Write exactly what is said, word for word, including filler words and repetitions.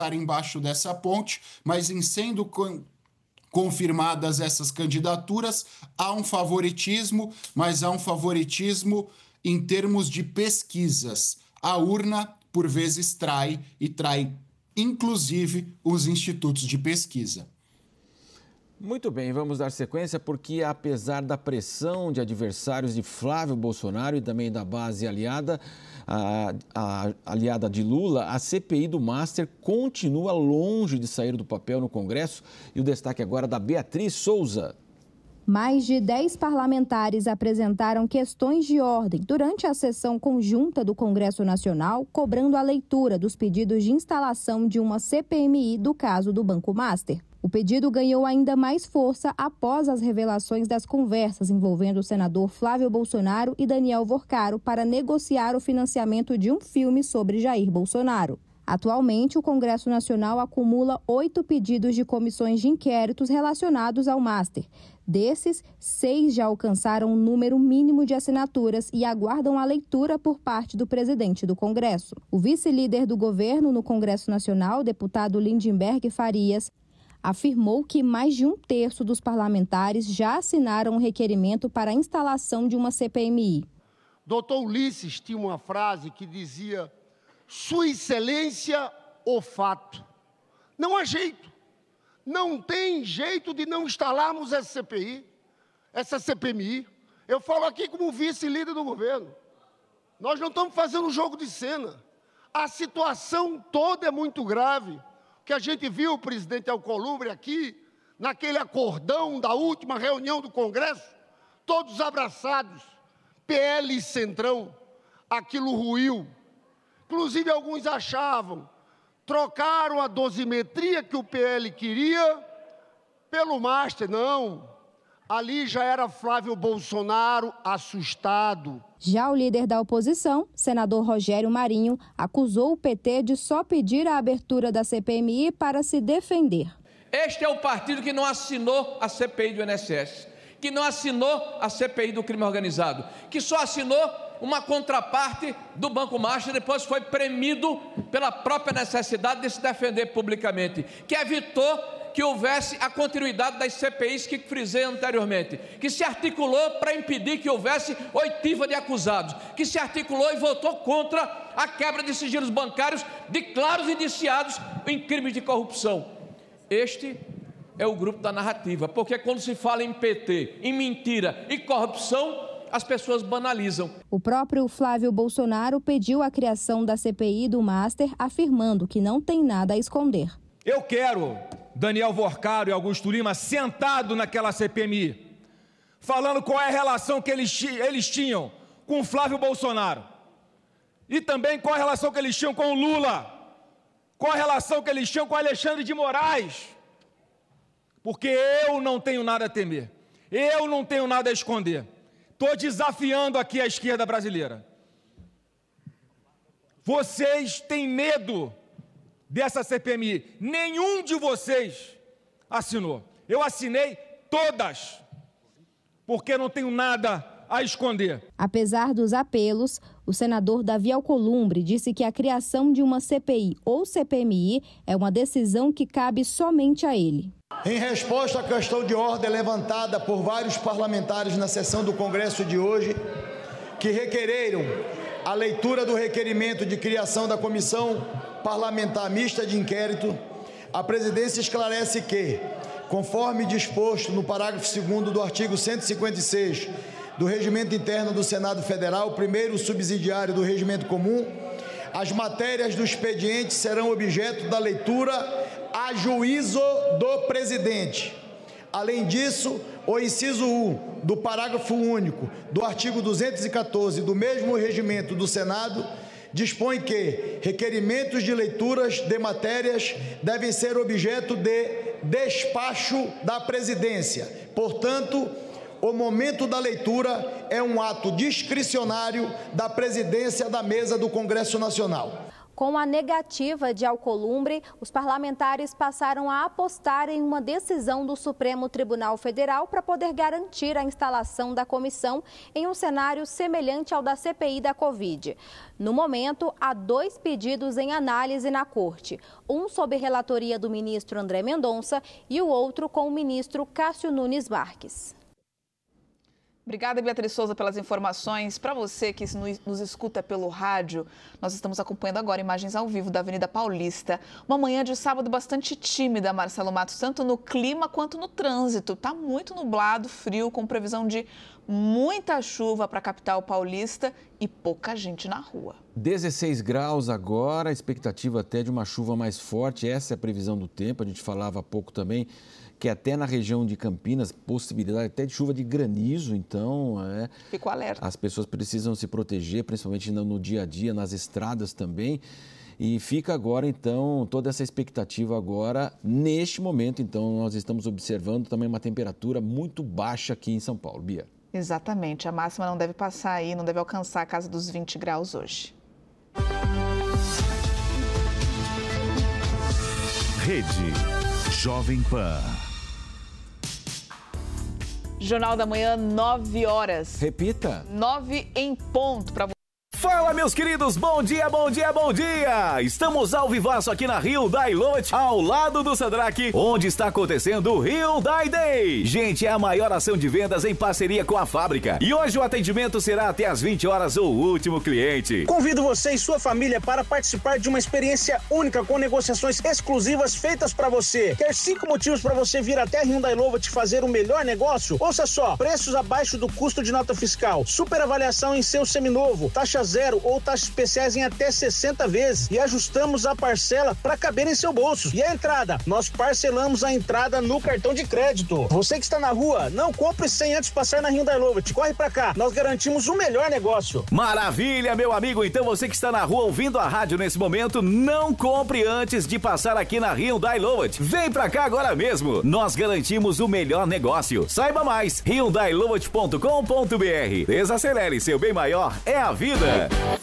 embaixo dessa ponte, mas em sendo con- confirmadas essas candidaturas, há um favoritismo, mas há um favoritismo em termos de pesquisas. A urna, por vezes, trai e trai, inclusive, os institutos de pesquisa. Muito bem, vamos dar sequência porque, apesar da pressão de adversários de Flávio Bolsonaro e também da base aliada, a, a aliada de Lula, a C P I do Master continua longe de sair do papel no Congresso. E o destaque agora da Beatriz Souza. Mais de dez parlamentares apresentaram questões de ordem durante a sessão conjunta do Congresso Nacional, cobrando a leitura dos pedidos de instalação de uma C P M I do caso do Banco Master. O pedido ganhou ainda mais força após as revelações das conversas envolvendo o senador Flávio Bolsonaro e Daniel Worcaro para negociar o financiamento de um filme sobre Jair Bolsonaro. Atualmente, o Congresso Nacional acumula oito pedidos de comissões de inquéritos relacionados ao Master. Desses, seis já alcançaram um número mínimo de assinaturas e aguardam a leitura por parte do presidente do Congresso. O vice-líder do governo no Congresso Nacional, deputado Lindenberg Farias, afirmou que mais de um terço dos parlamentares já assinaram um requerimento para a instalação de uma C P M I. doutor Ulisses tinha uma frase que dizia: Sua Excelência, o fato. Não há jeito. Não tem jeito de não instalarmos essa C P I, essa C P M I. Eu falo aqui como vice-líder do governo. Nós não estamos fazendo um jogo de cena. A situação toda é muito grave. Que a gente viu o presidente Alcolumbre aqui, naquele acordão da última reunião do Congresso, todos abraçados, P L e Centrão, aquilo ruiu. Inclusive, alguns achavam, trocaram a dosimetria que o P L queria pelo Master. Não, ali já era Flávio Bolsonaro assustado. Já o líder da oposição, senador Rogério Marinho, acusou o P T de só pedir a abertura da C P M I para se defender. Este é o partido que não assinou a C P I do I N S S, que não assinou a C P I do crime organizado, que só assinou uma contraparte do Banco Master, depois foi premido pela própria necessidade de se defender publicamente, que evitou que houvesse a continuidade das C P Is que frisei anteriormente, que se articulou para impedir que houvesse oitiva de acusados, que se articulou e votou contra a quebra de sigilos bancários de claros indiciados em crimes de corrupção. Este é o grupo da narrativa, porque quando se fala em P T, em mentira e corrupção, as pessoas banalizam. O próprio Flávio Bolsonaro pediu a criação da C P I do Master, afirmando que não tem nada a esconder. Eu quero Daniel Worcaro e Augusto Lima sentado naquela C P M I, falando qual é a relação que eles, eles tinham com o Flávio Bolsonaro e também qual é a relação que eles tinham com o Lula, qual a relação que eles tinham com Alexandre de Moraes, porque eu não tenho nada a temer, eu não tenho nada a esconder. Estou desafiando aqui a esquerda brasileira. Vocês têm medo dessa C P M I, nenhum de vocês assinou. Eu assinei todas, porque não tenho nada a esconder. Apesar dos apelos, o senador Davi Alcolumbre disse que a criação de uma C P I ou C P M I é uma decisão que cabe somente a ele. Em resposta à questão de ordem levantada por vários parlamentares na sessão do Congresso de hoje, que requereram a leitura do requerimento de criação da Comissão Parlamentar Mista de Inquérito, a presidência esclarece que, conforme disposto no parágrafo segundo do artigo cento e cinquenta e seis do Regimento Interno do Senado Federal, primeiro subsidiário do Regimento Comum, as matérias do expediente serão objeto da leitura a juízo do presidente. Além disso, o inciso um do parágrafo único do artigo duzentos e quatorze do mesmo regimento do Senado dispõe que requerimentos de leituras de matérias devem ser objeto de despacho da presidência. Portanto, o momento da leitura é um ato discricionário da presidência da mesa do Congresso Nacional. Com a negativa de Alcolumbre, os parlamentares passaram a apostar em uma decisão do Supremo Tribunal Federal para poder garantir a instalação da comissão em um cenário semelhante ao da C P I da Covid. No momento, há dois pedidos em análise na Corte, um sob relatoria do ministro André Mendonça e o outro com o ministro Cássio Nunes Marques. Obrigada, Beatriz Souza, pelas informações. Para você que nos escuta pelo rádio, nós estamos acompanhando agora imagens ao vivo da Avenida Paulista. Uma manhã de sábado bastante tímida, Marcelo Matos, tanto no clima quanto no trânsito. Está muito nublado, frio, com previsão de muita chuva para a capital paulista e pouca gente na rua. dezesseis graus agora, expectativa até de uma chuva mais forte. Essa é a previsão do tempo. A gente falava há pouco também que até na região de Campinas, possibilidade até de chuva de granizo, então é, fico alerta. As pessoas precisam se proteger, principalmente no, no dia a dia, nas estradas também. E fica agora, então, toda essa expectativa agora, neste momento, então, nós estamos observando também uma temperatura muito baixa aqui em São Paulo. Bia. Exatamente, a máxima não deve passar aí, não deve alcançar a casa dos vinte graus hoje. Rede Jovem Pan. Jornal da Manhã, nove horas. Repita. nove em ponto para você. Fala, meus queridos, bom dia, bom dia, bom dia! Estamos ao vivaço aqui na Hyundai Lowet, ao lado do Sadraque, onde está acontecendo o Hyundai Day. Gente, é a maior ação de vendas em parceria com a fábrica. E hoje o atendimento será até às vinte horas o último cliente. Convido você e sua família para participar de uma experiência única com negociações exclusivas feitas para você. Quer cinco motivos para você vir até a Hyundai Lowet fazer o melhor negócio? Ouça só, preços abaixo do custo de nota fiscal, super avaliação em seu seminovo, taxas zero ou taxas especiais em até sessenta vezes e ajustamos a parcela para caber em seu bolso. E a entrada? Nós parcelamos a entrada no cartão de crédito. Você que está na rua, não compre sem antes passar na Hyundai Lowet. Corre para cá, nós garantimos o melhor negócio. Maravilha, meu amigo. Então você que está na rua ouvindo a rádio nesse momento, não compre antes de passar aqui na Hyundai Lowet. Vem para cá agora mesmo. Nós garantimos o melhor negócio. Saiba mais, hyundai lowet ponto com ponto br. Desacelere, seu bem maior é a vida.